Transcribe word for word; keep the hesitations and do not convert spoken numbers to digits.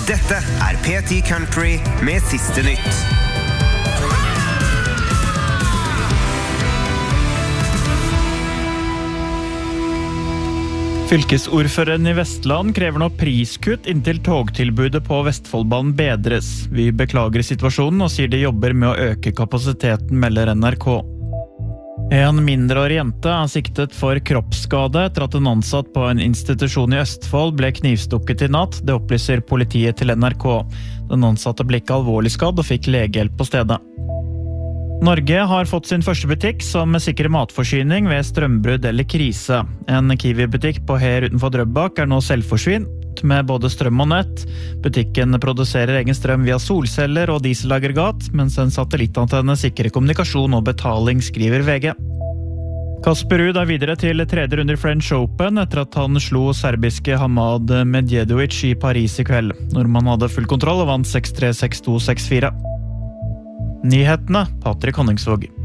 Dette er P ti Country med siste nytt. Fylkesordføreren i Vestland krever nå priskutt inntil togtilbudet på Vestfoldbanen bedres. Vi beklager situasjonen og sier de jobber med å øke kapasiteten, melder N R K. En mindreårig jente er siktet for kroppsskade etter at en ansatt på en institusjon i Østfold ble knivstukket i natt. Det opplyser politiet til N R K. Den ansatte ble ikke alvorlig skadd og fikk legehjelp på stedet. Norge har fått sin første butikk som sikrer matforsyning ved strømbrudd eller krise. En Kiwi-butikk på Her utenfor Drøbak er nå selvforsynt med både strøm og nett. Butikken produserer egen strøm via solceller og dieselaggregat, mens en satellittantenne sikrer kommunikasjon og betaling, skriver V G. Kasper Ruud er videre til tredje runde i French Open etter at han slo serbiske Hamad Medjedovic i Paris i kveld. Nordmann hadde full kontroll og vant seks tre, seks to, seks fire. Nyhetene, Patrik Honningsvåg.